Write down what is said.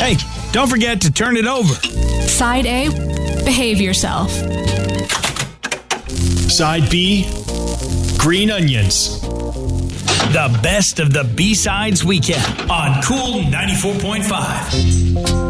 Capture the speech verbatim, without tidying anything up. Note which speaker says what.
Speaker 1: Hey, don't forget to turn it over.
Speaker 2: Side A, behave yourself.
Speaker 3: Side B, green onions.
Speaker 1: The best of the B-Sides weekend on Cool ninety-four point five.